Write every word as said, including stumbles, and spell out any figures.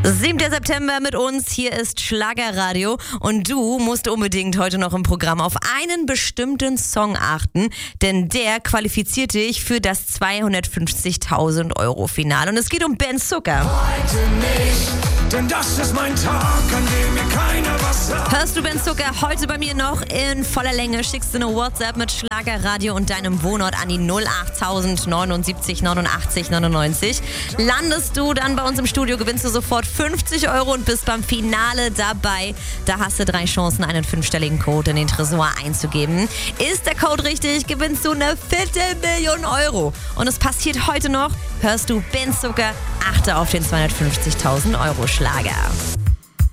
siebter September mit uns, hier ist Schlagerradio und du musst unbedingt heute noch im Programm auf einen bestimmten Song achten, denn der qualifiziert dich für das zweihundertfünfzigtausend Euro Finale und es geht um Ben Zucker. Heute nicht, denn das ist mein Tag, an dem mir keiner was sagt. Hörst du Ben Zucker heute bei mir noch in voller Länge, schickst du eine WhatsApp mit Schlagerradio und deinem Wohnort an die null achttausend neunundsiebzig neunundachtzig neunundneunzig. Landest du dann bei uns im Studio, gewinnst du sofort fünfzig Euro und bist beim Finale dabei. Da hast du drei Chancen, einen fünfstelligen Code in den Tresor einzugeben. Ist der Code richtig, gewinnst du eine Viertelmillion Euro. Und es passiert heute noch, hörst du Ben Zucker, achte auf den zweihundertfünfzigtausend Euro Schlager.